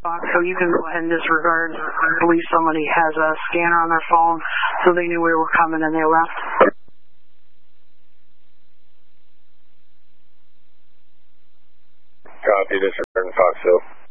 So you can go ahead and disregard. I believe somebody has a scanner on their phone, so they knew we were coming and they left. Copy, disregard in Foxville.